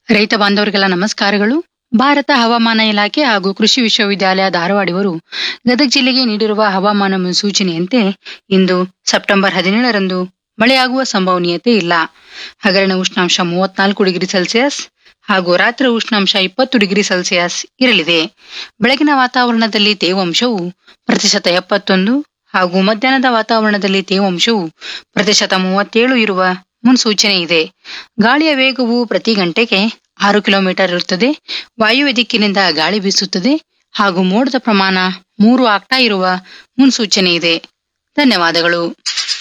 ರೈತ ಬಾಂಧವರಿಗೆಲ್ಲ ನಮಸ್ಕಾರಗಳು. ಭಾರತ ಹವಾಮಾನ ಇಲಾಖೆ ಹಾಗೂ ಕೃಷಿ ವಿಶ್ವವಿದ್ಯಾಲಯ ಧಾರವಾಡಿವರು ಗದಗ ಜಿಲ್ಲೆಗೆ ನೀಡಿರುವ ಹವಾಮಾನ ಮುನ್ಸೂಚನೆಯಂತೆ ಇಂದು ಸೆಪ್ಟೆಂಬರ್ 17ರಂದು ಮಳೆಯಾಗುವ ಸಂಭವನೀಯತೆ ಇಲ್ಲ. ಹಗಲಿನ ಉಷ್ಣಾಂಶ 34 ಡಿಗ್ರಿ ಸೆಲ್ಸಿಯಸ್ ಹಾಗೂ ರಾತ್ರಿ ಉಷ್ಣಾಂಶ 20 ಡಿಗ್ರಿ ಸೆಲ್ಸಿಯಸ್ ಇರಲಿದೆ. ಬೆಳಗಿನ ವಾತಾವರಣದಲ್ಲಿ ತೇವಾಂಶವು ಪ್ರತಿಶತ 71 ಹಾಗೂ ಮಧ್ಯಾಹ್ನದ ವಾತಾವರಣದಲ್ಲಿ ತೇವಾಂಶವು ಪ್ರತಿಶತ 37 ಇರುವ ಮುನ್ಸೂಚನೆ ಇದೆ. ಗಾಳಿಯ ವೇಗವು ಪ್ರತಿ ಗಂಟೆಗೆ 6 ಕಿಲೋಮೀಟರ್ ಇರುತ್ತದೆ. ವಾಯುವ್ಯ ದಿಕ್ಕಿನಿಂದ ಗಾಳಿ ಬೀಸುತ್ತದೆ ಹಾಗೂ ಮೋಡದ ಪ್ರಮಾಣ 3 ಆಗ್ತಾ ಇರುವ ಮುನ್ಸೂಚನೆ ಇದೆ. ಧನ್ಯವಾದಗಳು.